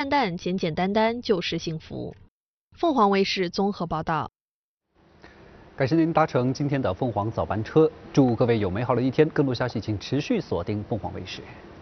淡、简简单单就是幸福。凤凰卫视综合报道。 感谢您搭乘今天的凤凰早班车，祝各位有美好的一天。更多消息请持续锁定凤凰卫视。